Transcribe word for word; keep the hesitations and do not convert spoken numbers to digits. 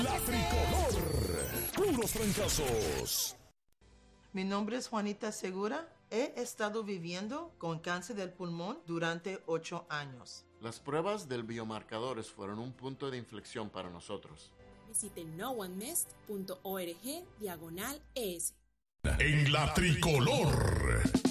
La Tricolor. Puros trancazos. Mi nombre es Juanita Segura. He estado viviendo con cáncer del pulmón durante ocho años. Las pruebas del biomarcadores fueron un punto de inflexión para nosotros. Visite no one mist punto org diagonal es. En La Tricolor.